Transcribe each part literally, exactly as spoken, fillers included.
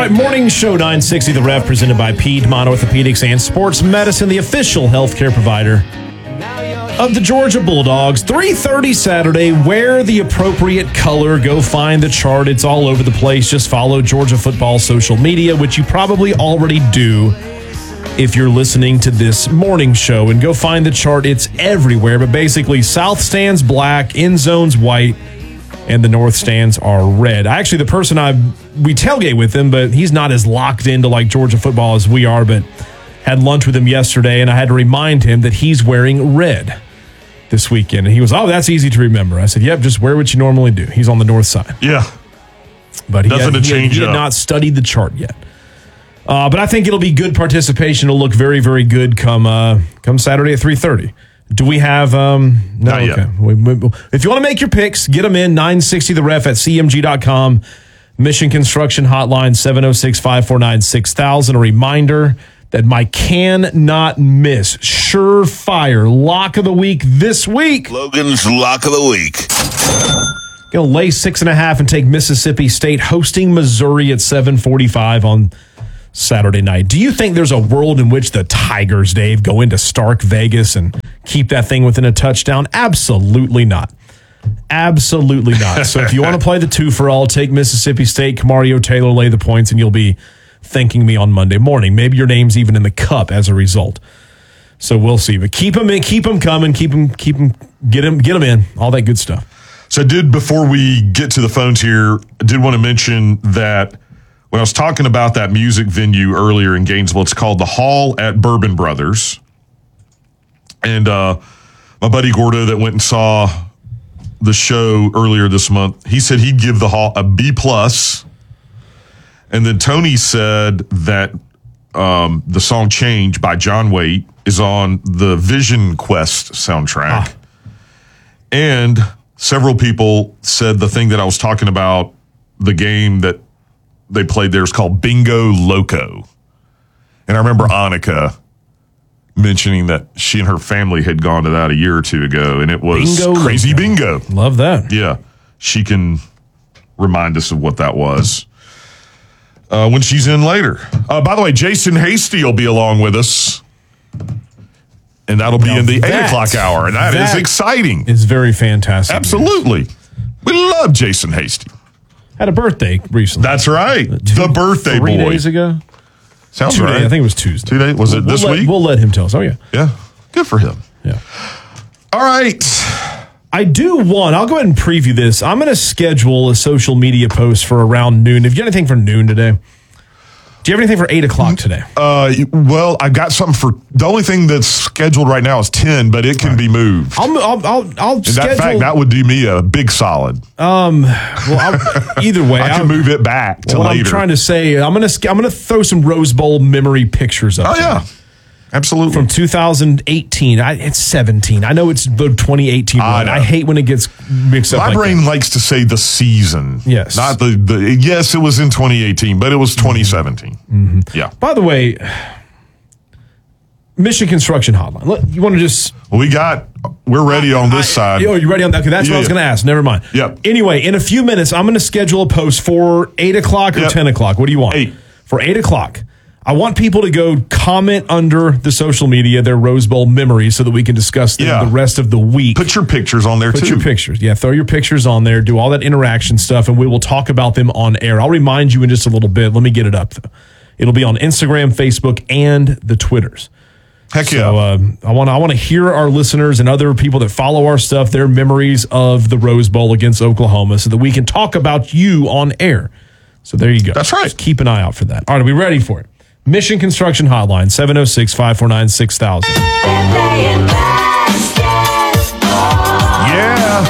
right, morning show nine sixty The Ref, presented by Piedmont Orthopedics and Sports Medicine, the official healthcare provider of the Georgia Bulldogs. three thirty Saturday. Wear the appropriate color. Go find the chart. It's all over the place. Just follow Georgia football social media, which you probably already do if you're listening to this morning show. And go find the chart. It's everywhere. But basically, south stands black, end zones white, and the north stands are red. Actually, the person I we tailgate with him, but he's not as locked into like Georgia football as we are, but had lunch with him yesterday, and I had to remind him that he's wearing red this weekend. And he was, oh, that's easy to remember. I said, yep, just wear what you normally do. He's on the north side. Yeah. But he, Nothing had, to he, change had, he had up. not studied the chart yet. Uh, but I think it'll be good participation. It'll look very, very good come uh, come Saturday at three thirty. Do we have um no Not yet. okay. We, we, if you want to make your picks, get them in nine sixty the ref at c m g dot com. Mission Construction Hotline seven oh six, five four nine, six thousand. A reminder that my can not miss surefire lock of the week this week. Logan's Lock of the Week. Gonna lay six and a half and take Mississippi State hosting Missouri at seven forty-five on Saturday night. Do you think there's a world in which the Tigers, Dave, go into Stark Vegas and keep that thing within a touchdown? Absolutely not. Absolutely not. So if you want to play the two for all, take Mississippi State, Camario Taylor, lay the points, and you'll be thanking me on Monday morning. Maybe your name's even in the cup as a result. So we'll see. But keep them in, keep them coming, keep them, keep them, get them, get them in, all that good stuff. So I did, before we get to the phones here, I did want to mention that when I was talking about that music venue earlier in Gainesville, it's called the Hall at Bourbon Brothers. And uh, my buddy Gordo that went and saw the show earlier this month, he said he'd give the Hall a B plus. And then Tony said that um, the song Change by John Waite is on the Vision Quest soundtrack. Ah. And several people said the thing that I was talking about, the game that they played there is called Bingo Loco. And I remember Annika mentioning that she and her family had gone to that a year or two ago, and it was Bingo Crazy Loco. Bingo. Love that. Yeah. She can remind us of what that was uh, when she's in later. Uh, by the way, Jason Hasty will be along with us, and that'll be Now in the that, eight o'clock hour, and that, that is exciting. It's very fantastic. Absolutely. We love Jason Hasty. Had a birthday recently. That's right. Two, the birthday three boy. Three days ago? Sounds Two right. days, I think it was Tuesday. Two days? Was it we'll this let, week? We'll let him tell us. Oh, yeah. Yeah. Good for him. Yeah. All right. I do want, I'll go ahead and preview this. I'm going to schedule a social media post for around noon. Have you got anything for noon today? Do you have anything for eight o'clock today? Uh, well, I've got something for, the only thing that's scheduled right now is ten, but it can right. be moved. I'll, I'll, I'll, I'll In schedule. that fact, that would do me a big solid. Um, well, I'll, either way. I can I'll, move it back to what later. I'm trying to say, I'm going to, I'm going to throw some Rose Bowl memory pictures up. Oh, yeah. There. Absolutely. From two thousand eighteen. I, it's seventeen. I know it's the twenty eighteen one. I, I hate when it gets mixed up. My like brain that. likes to say the season. Yes. Not the, the, yes, it was in twenty eighteen, but it was twenty seventeen. Mm-hmm. Yeah. By the way, Mission Construction Hotline. Look, you want to just. Well, we got, we're ready on this I, side. Oh, you ready on that? Okay, that's yeah, what I was yeah. going to ask. Never mind. Yep. Anyway, in a few minutes, I'm going to schedule a post for eight o'clock or yep. ten o'clock. What do you want? eight. For eight o'clock. I want people to go comment under the social media their Rose Bowl memories so that we can discuss them yeah. the rest of the week. Put your pictures on there, Put too. Put your pictures. Yeah, throw your pictures on there. Do all that interaction stuff, and we will talk about them on air. I'll remind you in just a little bit. Let me get it up, though. It'll be on Instagram, Facebook, and the Twitters. Heck so, yeah. Uh, I want I want to hear our listeners and other people that follow our stuff, their memories of the Rose Bowl against Oklahoma so that we can talk about you on air. So there you go. That's right. Just keep an eye out for that. All right, are we ready for it? Mission Construction Hotline, seven oh six, five four nine, six thousand. Yeah.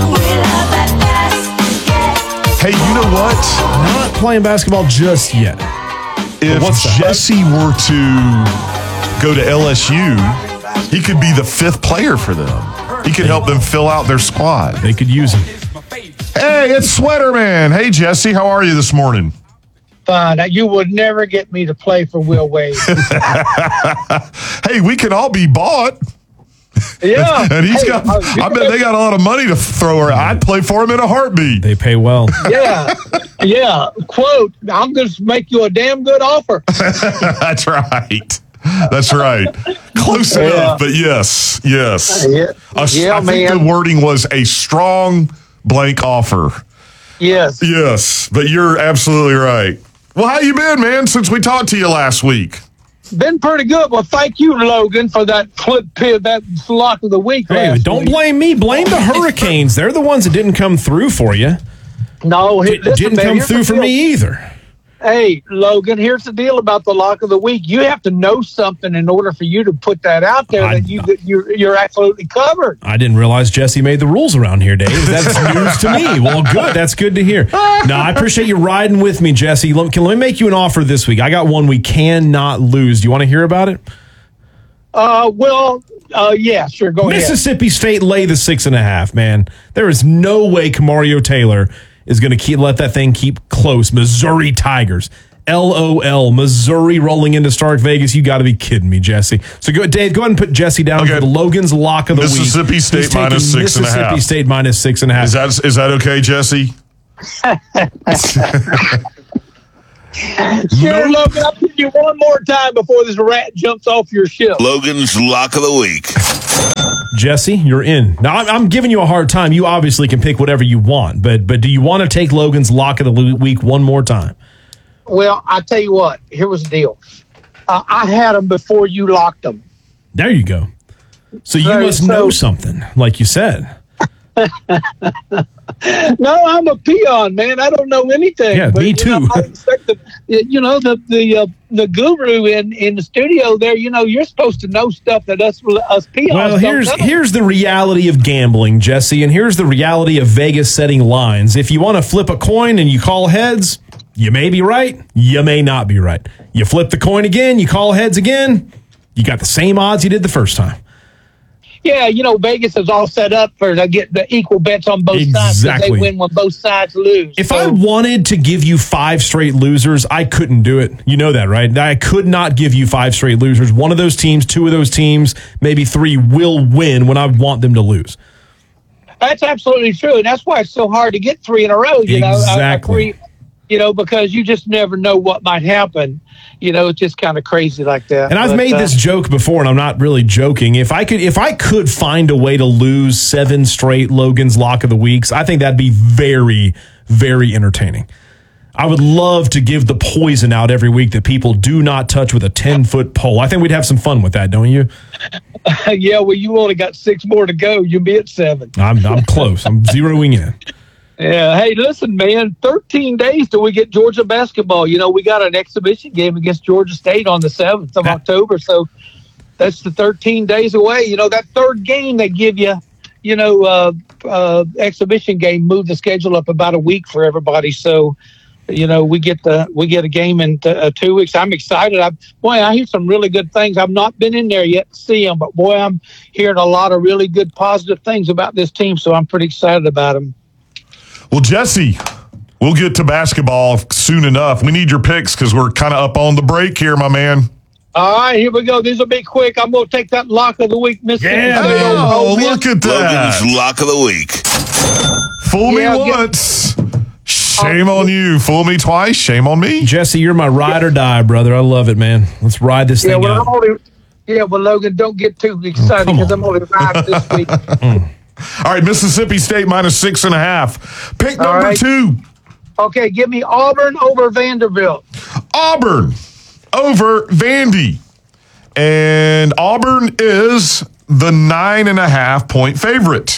Hey, you know what? Not playing basketball just yet. If Jesse were to go to L S U, he could be the fifth player for them. He could help them fill out their squad. They could use him. Hey, it's Sweater Man. Hey, Jesse, how are you this morning? Fine. You would never get me to play for Will Wade. Hey, we can all be bought. Yeah. And he's Hey, got, uh, I bet they got a lot of money to throw around. I'd play for him in a heartbeat. They pay well. Yeah. Yeah. Quote, I'm going to make you a damn good offer. That's right. That's right. Close Yeah. enough, but yes, yes. Yeah, A- yeah I think man. the wording was a strong blank offer. Yes. Yes, but you're absolutely right. Well, how you been, man, since we talked to you last week? Been pretty good. Well, thank you, Logan, for that clip, that lock of the week. Hey, last don't week. blame me. Blame the Hurricanes. They're the ones that didn't come through for you. No, It listen, didn't man, come here's through the for deal. me either. Hey, Logan, here's the deal about the lock of the week. You have to know something in order for you to put that out there I- that you you're, you're absolutely covered. I didn't realize Jesse made the rules around here, Dave. That's news to me. Well, good. That's good to hear. No, I appreciate you riding with me, Jesse. Let, can, let me make you an offer this week. I got one we cannot lose. Do you want to hear about it? Uh, well, uh, yeah, sure, go ahead. Mississippi State lay the six and a half, man. There is no way Camario Taylor is going to keep let that thing keep close. Missouri Tigers. L O L, Missouri rolling into Stark Vegas. You got to be kidding me, Jesse. So go, Dave, go ahead and put Jesse down Okay. for the Logan's lock of the Mississippi week. State He's taking minus six and a half. Mississippi State minus six and a half. Is that is that okay, Jesse? Sure, Logan, I'll give you one more time before this rat jumps off your ship. Logan's Lock of the Week. Jesse, you're in. Now, I'm, I'm giving you a hard time. You obviously can pick whatever you want, but but do you want to take Logan's lock of the week one more time? Well, I tell you what, here was the deal. Uh, I had them before you locked them. There you go. So you So- must so- know something, like you said. No, I'm a peon, man. I don't know anything. Yeah, me you know, too. I expect the, you know, the the uh, the guru in, in the studio there. You know, you're supposed to know stuff that us us peons Well, don't here's know. here's the reality of gambling, Jesse, and here's the reality of Vegas setting lines. If you want to flip a coin and you call heads, you may be right, you may not be right. You flip the coin again, you call heads again, you got the same odds you did the first time. Yeah, you know, Vegas is all set up for to get the equal bets on both sides. 'Cause Exactly. They win when both sides lose. If So- I wanted to give you five straight losers, I couldn't do it. You know that, right? I could not give you five straight losers. One of those teams, two of those teams, maybe three will win when I want them to lose. That's absolutely true, and that's why it's so hard to get three in a row. You know, a- a Exactly. three- you know, because you just never know what might happen. You know, it's just kind of crazy like that. And I've But, made uh, this joke before, and I'm not really joking. If I could, if I could find a way to lose seven straight Logan's Lock of the Weeks, I think that'd be very, very entertaining. I would love to give the poison out every week that people do not touch with a ten foot pole. I think we'd have some fun with that, don't you? yeah, well, you only got six more to go. You'll be at seven. I'm, I'm close. I'm zeroing in. Yeah. Hey, listen, man. Thirteen days till we get Georgia basketball. You know, we got an exhibition game against Georgia State on the seventh of That- October. So that's the thirteen days away. You know, that third game they give you, you know, uh, uh, exhibition game moved the schedule up about a week for everybody. So, you know, we get the we get a game in t- uh, two weeks. I'm excited. I boy, I hear some really good things. I've not been in there yet to see them, but boy, I'm hearing a lot of really good positive things about this team. So I'm pretty excited about them. Well, Jesse, we'll get to basketball soon enough. We need your picks because we're kind of up on the break here, my man. All right, here we go. These will be quick. I'm going to take that lock of the week, Mississippi Yeah, State over Oh, Ole Miss. look at that. Logan's Lock of the Week. Fool me Yeah, get- once. Shame on you. Fool me twice. Shame on me. Jesse, you're my ride or die, brother. I love it, man. Let's ride this Yeah, thing well, out. I'm only, yeah, well, Logan, don't get too excited come because on. I'm only riding this week. All right, Mississippi State minus six and a half. Pick All number right. two. Okay, give me Auburn over Vanderbilt. Auburn over Vandy. And Auburn is the nine and a half point favorite.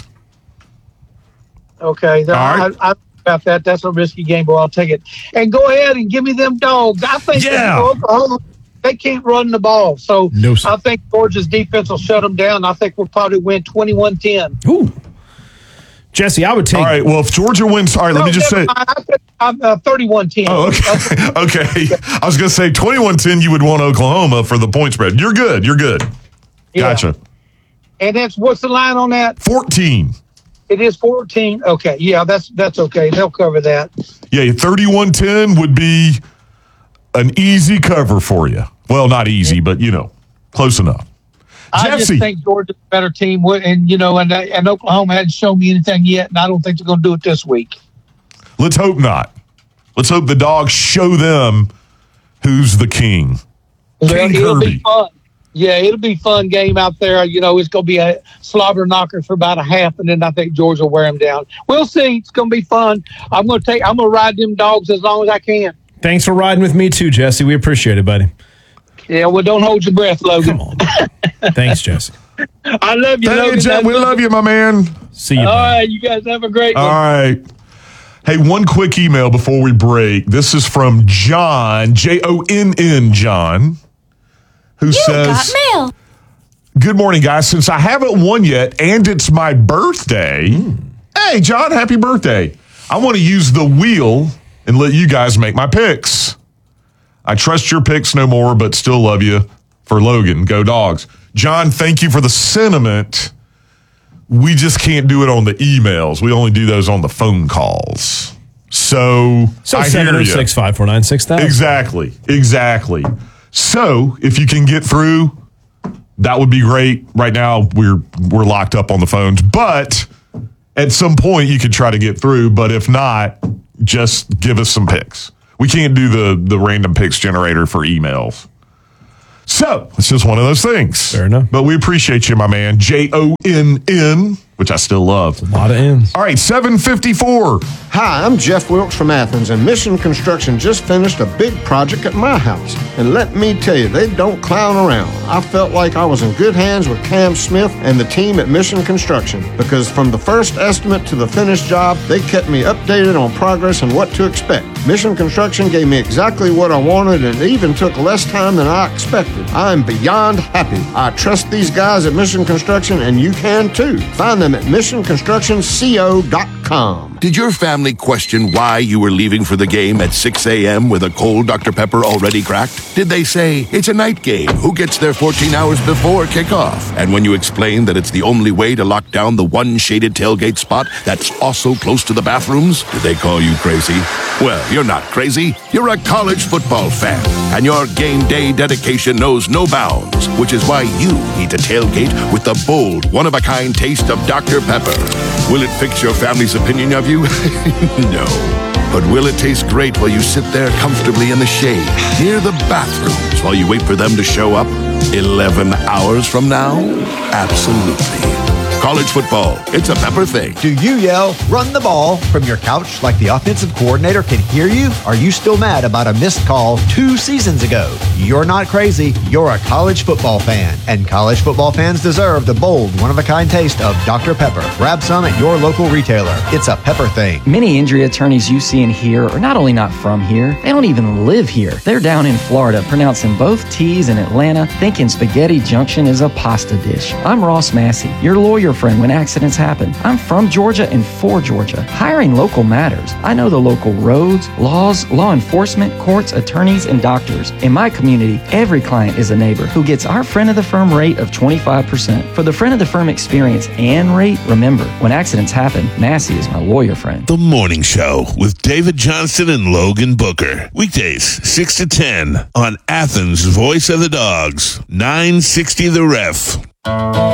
Okay, All right. I, I, about that. That's a risky game, but I'll take it. And go ahead and give me them dogs. I think Yeah. Oklahoma, they can't run the ball. So No, sir. I think Georgia's defense will shut them down. I think we'll probably win twenty-one ten. Ooh. Jesse, I would take All right, well, if Georgia wins, all right, let me just say. I said, I'm uh, thirty-one ten. Oh, okay. Okay. I was going to say twenty-one ten, you would want Oklahoma for the point spread. You're good. You're good. Yeah. Gotcha. And that's what's the line on that? fourteen. It is fourteen. Okay, yeah, that's that's okay. They'll cover that. Yeah, thirty-one ten would be an easy cover for you. Well, not easy, but, you know, close enough. I Jesse. just think Georgia's a better team, and you know, and and Oklahoma hasn't shown me anything yet, and I don't think they're going to do it this week. Let's hope not. Let's hope the Dogs show them who's the king. Well, King it'll Kirby. be fun. Yeah, it'll be a fun game out there. You know, it's going to be a slobber knocker for about a half, and then I think Georgia will wear them down. We'll see. It's going to be fun. I'm going to take. I'm going to ride them Dogs as long as I can. Thanks for riding with me too, Jesse. We appreciate it, buddy. Yeah, well, don't hold your breath, Logan. Come on. Thanks, Jesse. I love you, Hey, Logan. Jeff, we love you, my man. See you. All buddy. right, you guys have a great All one. right. Hey, one quick email before we break. This is from John, J O N N, John, who You says, got mail. good morning, guys. Since I haven't won yet and it's my birthday, hey, John, happy birthday. I want to use the wheel and let you guys make my picks. I trust your picks no more, but still love you. For Logan, go Dogs. John, thank you for the sentiment. We just can't do it on the emails. We only do those on the phone calls. So, So I hear seven oh you. six, five four nine, six thousand. Exactly. Exactly. So, if you can get through, that would be great. Right now, we're we're locked up on the phones, but at some point you could try to get through. But if not, just give us some picks. We can't do the the random picks generator for emails. So, it's just one of those things. Fair enough. But we appreciate you, my man. J O N N, which I still love. A lot of ends. All right, seven fifty-four. Hi, I'm Jeff Wilkes from Athens, and Mission Construction just finished a big project at my house. And let me tell you, they don't clown around. I felt like I was in good hands with Cam Smith and the team at Mission Construction, because from the first estimate to the finished job, they kept me updated on progress and what to expect. Mission Construction gave me exactly what I wanted and even took less time than I expected. I'm beyond happy. I trust these guys at Mission Construction, and you can too. Find them at mission construction co dot com. Did your family question why you were leaving for the game at six a.m. with a cold Doctor Pepper already cracked? Did they say, it's a night game, who gets there fourteen hours before kickoff? And when you explained that it's the only way to lock down the one shaded tailgate spot that's also close to the bathrooms, did they call you crazy? Well, you're not crazy. You're a college football fan, and your game day dedication knows no bounds, which is why you need to tailgate with the bold, one-of-a-kind taste of Doctor Pepper. Will it fix your family's opinion of you? No. But will it taste great while you sit there comfortably in the shade, near the bathrooms, while you wait for them to show up eleven hours from now? Absolutely. College football, it's a Pepper thing. Do you yell, run the ball, from your couch like the offensive coordinator can hear you? Are you still mad about a missed call two seasons ago? You're not crazy. You're a college football fan. And college football fans deserve the bold, one-of-a-kind taste of Doctor Pepper. Grab some at your local retailer. It's a Pepper thing. Many injury attorneys you see and hear are not only not from here, they don't even live here. They're down in Florida, pronouncing both T's in Atlanta, thinking Spaghetti Junction is a pasta dish. I'm Ross Massey, your lawyer friend when accidents happen. I'm from Georgia and for Georgia. Hiring local matters. I know the local roads, laws, law enforcement, courts, attorneys, and doctors. In my community, every client is a neighbor who gets our friend of the firm rate of twenty-five percent. For the friend of the firm experience and rate, remember, when accidents happen, Massey is my lawyer friend. The Morning Show with David Johnston and Logan Booker. Weekdays, six to ten on Athens' Voice of the Dogs, nine sixty The Ref.